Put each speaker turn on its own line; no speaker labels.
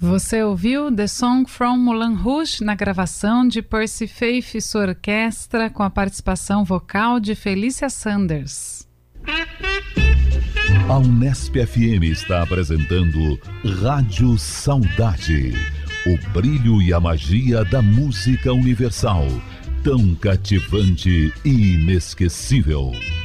Você ouviu The Song from Moulin Rouge na gravação de Percy Faith e sua orquestra com a participação vocal de Felícia Sanders.
A Unesp FM está apresentando Rádio Saudade, o brilho e a magia da música universal, tão cativante e inesquecível.